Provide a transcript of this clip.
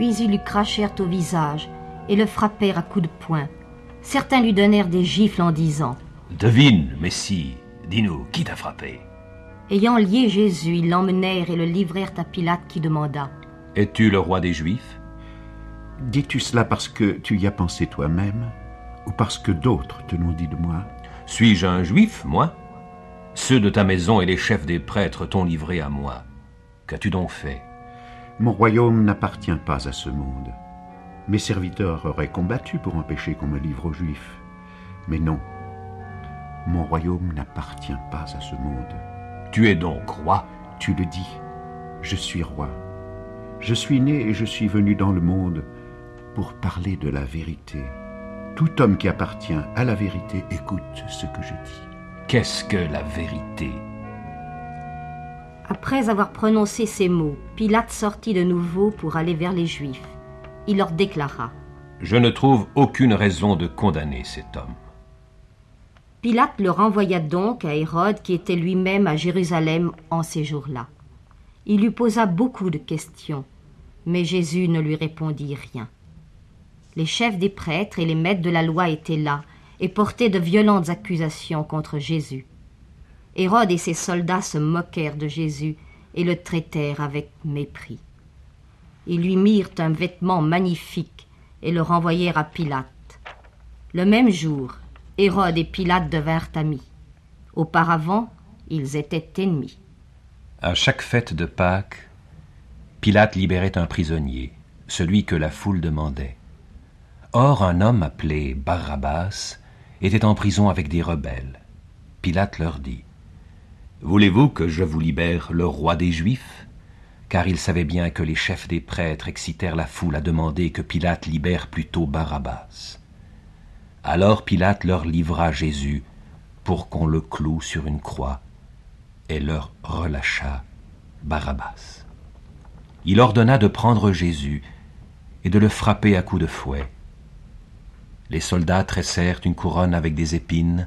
Puis ils lui crachèrent au visage et le frappèrent à coups de poing. Certains lui donnèrent des gifles en disant « Devine, Messie, dis-nous, qui t'a frappé ?» Ayant lié Jésus, ils l'emmenèrent et le livrèrent à Pilate qui demanda « Es-tu le roi des Juifs ?» Dis-tu cela parce que tu y as pensé toi-même ou parce que d'autres te l'ont dit de moi? Suis-je un Juif, moi? Ceux de ta maison et les chefs des prêtres t'ont livré à moi. Qu'as-tu donc fait? Mon royaume n'appartient pas à ce monde. Mes serviteurs auraient combattu pour empêcher qu'on me livre aux Juifs. Mais non, mon royaume n'appartient pas à ce monde. Tu es donc roi? Tu le dis, je suis roi. Je suis né et je suis venu dans le monde pour parler de la vérité. Tout homme qui appartient à la vérité écoute ce que je dis. Qu'est-ce que la vérité? Après avoir prononcé ces mots, Pilate sortit de nouveau pour aller vers les Juifs. Il leur déclara « Je ne trouve aucune raison de condamner cet homme. » Pilate le renvoya donc à Hérode qui était lui-même à Jérusalem en ces jours-là. Il lui posa beaucoup de questions, mais Jésus ne lui répondit rien. Les chefs des prêtres et les maîtres de la loi étaient là et portaient de violentes accusations contre Jésus. Hérode et ses soldats se moquèrent de Jésus et le traitèrent avec mépris. Ils lui mirent un vêtement magnifique et le renvoyèrent à Pilate. Le même jour, Hérode et Pilate devinrent amis. Auparavant, ils étaient ennemis. À chaque fête de Pâques, Pilate libérait un prisonnier, celui que la foule demandait. Or, un homme appelé Barabbas était en prison avec des rebelles. Pilate leur dit « Voulez-vous que je vous libère le roi des Juifs ?» Car il savait bien que les chefs des prêtres excitèrent la foule à demander que Pilate libère plutôt Barabbas. Alors Pilate leur livra Jésus pour qu'on le cloue sur une croix et leur relâcha Barabbas. Il ordonna de prendre Jésus et de le frapper à coups de fouet. Les soldats tressèrent une couronne avec des épines